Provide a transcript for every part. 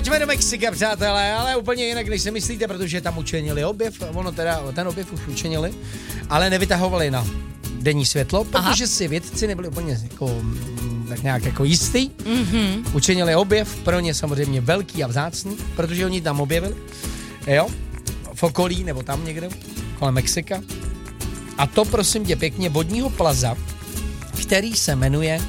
Jdeme do Mexika, přátelé, ale úplně jinak, než si myslíte, protože tam učinili objev, ten objev už učinili, ale nevytahovali na denní světlo, protože si vědci nebyli úplně jako, tak nějak jako jistý. Učinili objev, pro ně samozřejmě velký a vzácný, protože oni tam objevili, jo, v okolí, nebo tam někde, kolem Mexika. A to, prosím tě, pěkně vodního plaza, který se jmenuje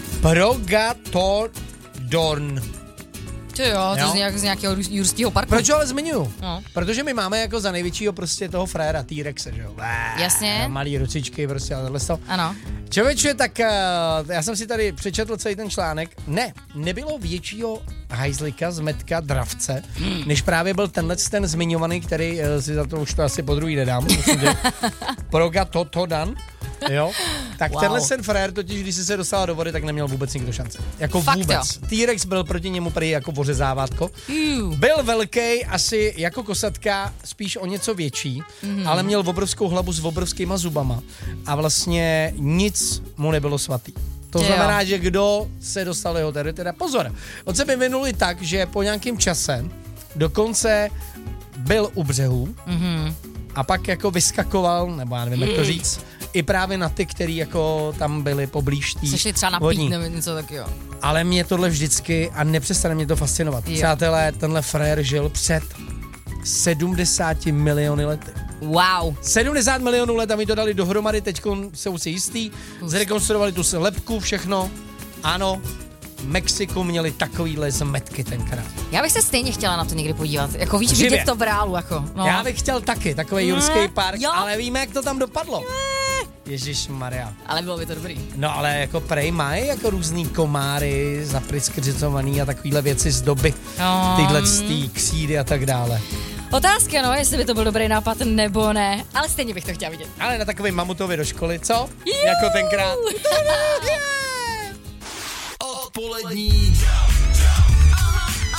Progatodon. To jo, to z nějakého jurského parku. Proč ho ale zmiňuju? No. Protože my máme jako za největšího prostě toho fréra T-Rexe, že jo? Jasně. Malý ručičky prostě a tohle. Ano. Člověče, tak já jsem si tady přečetl celý ten článek. Nebylo většího hajzlika, zmetka, dravce, než právě byl ten zmiňovaný, který si za to už to asi po druhý nedám. Progatodon. Jo? Tak tenhle ten frér totiž, když se dostal do vody, tak neměl vůbec nikdo šance. Jako fakt vůbec. T-Rex byl proti němu prý jako ořezávátko. Byl velký, asi jako kosatka, spíš o něco větší, ale měl obrovskou hlavu s obrovskýma zubama. A vlastně nic mu nebylo svatý. To znamená, že kdo se dostal do jeho teritoria, pozor, od sebe vyvinuli tak, že po nějakém čase dokonce byl u břehu a pak jako vyskakoval, nebo já nevím, jak to říct, i právě na ty, který jako tam byli poblíž tý Sešli třeba napít nebo něco takového. Ale mě tohle vždycky a nepřestane mě to fascinovat. Přátelé, tenhle frér žil před 70 miliony lety. Wow. 70 milionů let a mi to dali dohromady, teď jsou si jistý, zrekonstruovali tu lepku, všechno. Ano, v Mexiku měli takovýhle zmetky tenkrát. Já bych se stejně chtěla na to někdy podívat. Jako víš, vidět to v reálu, jako. No. Já bych chtěl taky, takový jurský park, ale víme, jak to tam dopadlo. Ježišmarja. Ale bylo by to dobrý. No ale jako prej mají jako různý komáry, zapriskřicovaný a takovýhle věci z doby. Tyhle ksídy a tak dále. Otázka, no, jestli by to byl dobrý nápad nebo ne, ale stejně bych to chtěla vidět. Ale na takový mamutovi do školy, co? Jako tenkrát.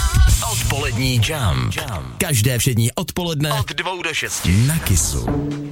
Odpolední jam. Každé všední odpoledne od 2 do 6 na Kissu.